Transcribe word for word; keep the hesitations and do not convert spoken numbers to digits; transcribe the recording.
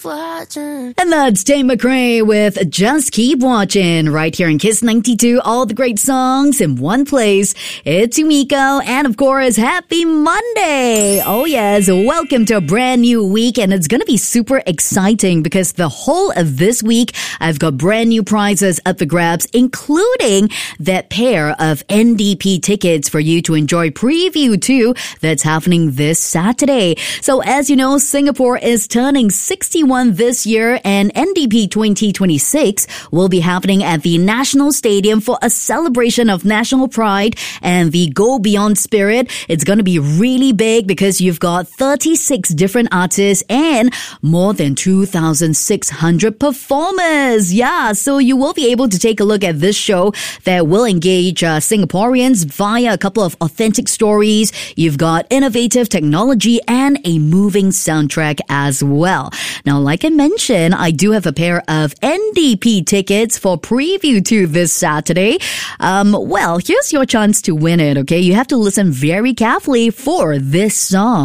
watching. And that's Tate McRae with Just Keep Watching right here in Kiss ninety-two. All the great songs in one place. It's Yumiko, and of course, happy Monday. Oh yes, welcome to a brand new week, and it's going to be super exciting because the whole of this week, I've got brand new prizes up for grabs, including that pair of N D P tickets for you to enjoy Preview two that's happening this Saturday. So as you know, Singapore is turning sixty-one this year, and N D P twenty twenty-six will be happening at the National Stadium for a celebration of national pride and the Go Beyond spirit. It's going to be really big because you've got thirty-six different artists and more than two thousand six hundred performers. Yeah, so you will be able to take a look at this show that will engage uh, Singaporeans via a couple of authentic stories. You've got innovative technology and a moving soundtrack as well. Now, like I mentioned, I do have a pair of N D P tickets for Preview two this Saturday. Um, well, here's your chance to win it, okay? You have to listen very carefully for this song.